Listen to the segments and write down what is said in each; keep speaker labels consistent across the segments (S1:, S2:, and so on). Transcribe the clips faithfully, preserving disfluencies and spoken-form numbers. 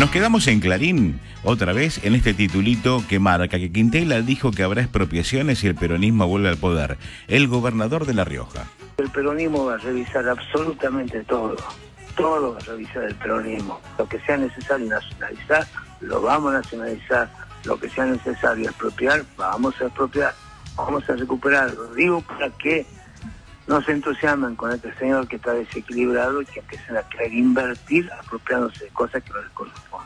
S1: Nos quedamos en Clarín, otra vez, en este titulito que marca que Quintela dijo que habrá expropiaciones si el peronismo vuelve al poder. El gobernador de La Rioja.
S2: El peronismo va a revisar absolutamente todo. Todo va a revisar el peronismo. Lo que sea necesario nacionalizar, lo vamos a nacionalizar. Lo que sea necesario expropiar, vamos a expropiar. Vamos a recuperar. Lo digo para que no se entusiasmen con este señor que está desequilibrado y que empiecen a querer invertir apropiándose de cosas que no les corresponden.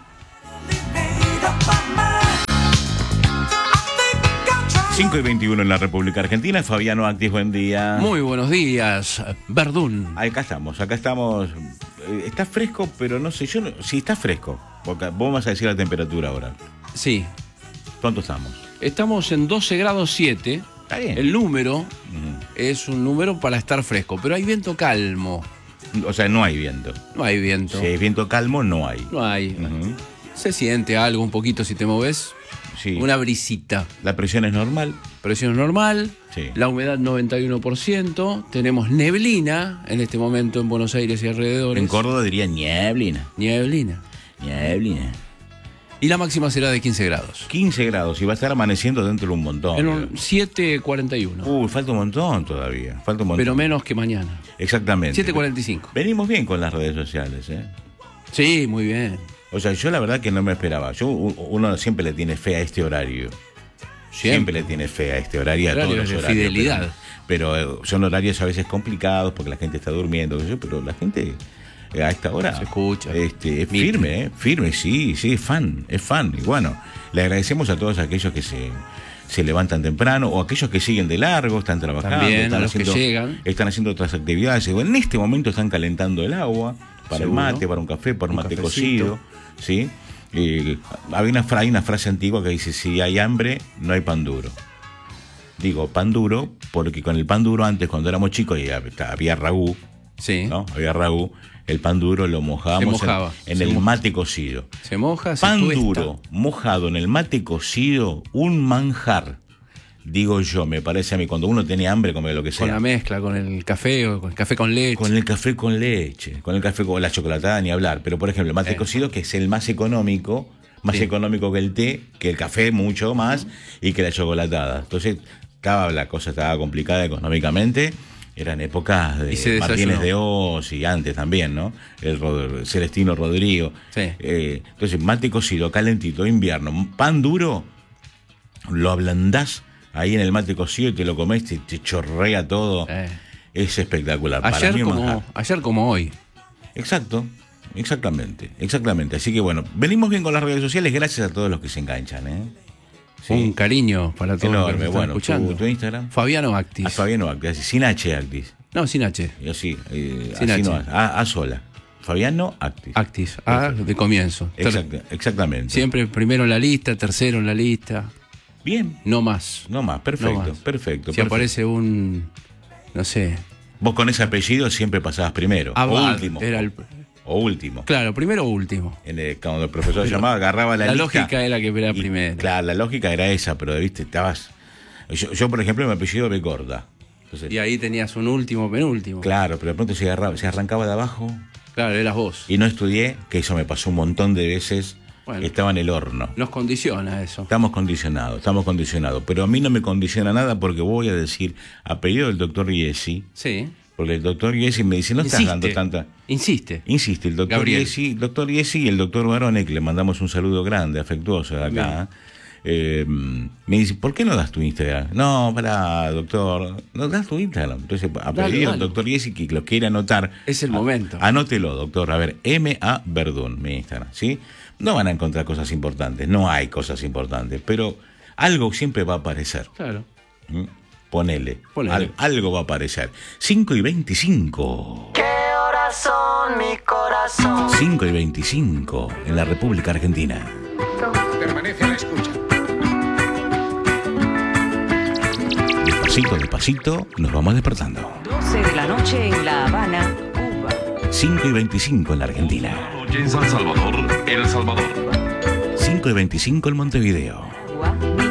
S3: cinco y veintiuno en la República Argentina. Fabiano Actis, buen día.
S4: Muy buenos días, Verdún.
S3: Acá estamos, acá estamos. Está fresco, pero no sé, yo no, sí está fresco. Porque vos vas a decir la temperatura ahora.
S4: Sí.
S3: ¿Cuánto estamos?
S4: Estamos en doce grados siete.
S3: Está bien.
S4: El número
S3: uh-huh.
S4: es un número para estar fresco, pero hay viento calmo.
S3: O sea, no hay viento.
S4: No hay viento.
S3: Si hay viento calmo, no hay.
S4: No hay.
S3: Uh-huh.
S4: Se siente algo un poquito si te moves.
S3: Sí.
S4: Una brisita.
S3: La presión es normal.
S4: Presión normal.
S3: Sí.
S4: La humedad noventa y uno por ciento. Tenemos neblina en este momento en Buenos Aires y alrededores.
S3: En Córdoba diría nieblina.
S4: Nieblina.
S3: Nieblina.
S4: Y la máxima será de quince grados.
S3: quince grados y va a estar amaneciendo dentro de un montón.
S4: En un siete cuarenta y uno.
S3: Uy, falta un montón todavía. Falta un montón.
S4: Pero menos que mañana.
S3: Exactamente.
S4: siete cuarenta y cinco.
S3: Venimos bien con las redes sociales, ¿eh?
S4: Sí, muy bien.
S3: O sea, yo la verdad que no me esperaba. Yo Uno siempre le tiene fe a este horario. Siempre, siempre le tiene fe a este horario,
S4: horario
S3: a todos los
S4: de
S3: horarios.
S4: Fidelidad.
S3: Pero, pero son horarios a veces complicados porque la gente está durmiendo. Pero la gente a esta hora
S4: se escucha.
S3: Este, es firme, ¿eh? Firme, sí, sí, es fan, es fan. Y bueno, le agradecemos a todos aquellos que se... se levantan temprano, o aquellos que siguen de largo, están trabajando,
S4: también
S3: están,
S4: a los
S3: haciendo,
S4: que llegan.
S3: están haciendo otras actividades. En este momento están calentando el agua para ¿seguro? El mate, para un café, para un, un mate cafecito. Cocido, ¿sí? Eh, hay, una, hay una frase antigua que dice: si hay hambre, no hay pan duro. Digo pan duro porque con el pan duro antes, cuando éramos chicos, había ragú,
S4: sí.
S3: ¿no? Había ragú. El pan duro lo mojábamos
S4: se mojaba,
S3: en, en
S4: se
S3: el
S4: moja.
S3: mate cocido.
S4: Se moja, se
S3: pan
S4: tuesta.
S3: Duro mojado en el mate cocido, un manjar. Digo yo, me parece a mí, cuando uno tiene hambre, come lo que sea.
S4: Con la mezcla, con el café o con el café con leche.
S3: Con el café con leche, con el café con la chocolatada, ni hablar. Pero, por ejemplo, el mate eh. cocido, que es el más económico, más sí. económico que el té, que el café mucho más, y que la chocolatada. Entonces, estaba, la cosa estaba complicada económicamente. Eran épocas de Martínez de Oz y antes también, ¿no? El Rod- Celestino Rodrigo.
S4: Sí.
S3: Eh, entonces, mate cocido, calentito, invierno, pan duro, lo ablandás ahí en el mate cocido y te lo comés, te, te chorrea todo. Eh. Es espectacular.
S4: Ayer,
S3: Para mí
S4: como, ayer como hoy.
S3: Exacto, exactamente, exactamente. Así que bueno, venimos bien con las redes sociales, gracias a todos los que se enganchan, ¿eh?
S4: Sí. Un cariño para todos
S3: enorme.
S4: los que están
S3: Bueno,
S4: escuchando.
S3: ¿tu, tu Instagram?
S4: Fabiano Actis.
S3: A Fabiano Actis, sin H Actis.
S4: No, sin H.
S3: Yo sí, eh,
S4: sin
S3: así
S4: H.
S3: no, a, a sola. Fabiano Actis.
S4: Actis, A de comienzo.
S3: Exacto, exactamente.
S4: Siempre primero en la lista, tercero en la lista.
S3: Bien.
S4: No más.
S3: No más, perfecto,
S4: no más.
S3: perfecto.
S4: Si
S3: perfecto.
S4: aparece un, no sé.
S3: Vos con ese apellido siempre pasabas primero.
S4: Abad,
S3: o último.
S4: Era el...
S3: O último.
S4: Claro, primero o último.
S3: En el, cuando el profesor pero llamaba, agarraba la,
S4: la
S3: lista.
S4: La lógica era que era
S3: y,
S4: primero.
S3: Claro, la lógica era esa, pero viste, estabas... Yo, yo por ejemplo, mi apellido me corta. Entonces,
S4: y ahí tenías un último, penúltimo.
S3: Claro, pero de pronto se, agarraba, se arrancaba de abajo.
S4: Claro, eras vos.
S3: Y no estudié, que eso me pasó un montón de veces. Bueno, estaba en el horno.
S4: Nos condiciona eso.
S3: Estamos condicionados, estamos condicionados. Pero a mí no me condiciona nada porque voy a decir apellido del doctor Iesi.
S4: Sí.
S3: Porque el doctor Iesi me dice, no
S4: Insiste,
S3: estás dando tanta...
S4: Insiste.
S3: Insiste, el doctor Iesi, el doctor Iesi y el doctor Barone, que le mandamos un saludo grande, afectuoso de acá. Eh, me dice, ¿por qué no das tu Instagram? No, pará, doctor, no das tu Instagram. Entonces, apellido del doctor Iesi, que lo quiere anotar.
S4: Es el
S3: a,
S4: momento.
S3: Anótelo, doctor. A ver, M A Verdún, mi Instagram, ¿sí? No van a encontrar cosas importantes, no hay cosas importantes, pero algo siempre va a aparecer.
S4: Claro.
S3: ¿Mm? Ponele.
S4: Ponele.
S3: Al, algo va a aparecer. cinco y veinticinco.
S5: ¿Qué horas son, mi corazón?
S3: cinco y veinticinco en la República Argentina.
S6: Permanece a la escucha.
S3: Despacito, despacito, nos vamos despertando.
S7: doce de la noche en La Habana, Cuba.
S3: cinco y veinticinco en la Argentina.
S8: En San Salvador, El Salvador.
S3: cinco y veinticinco en Montevideo.
S7: Cuba.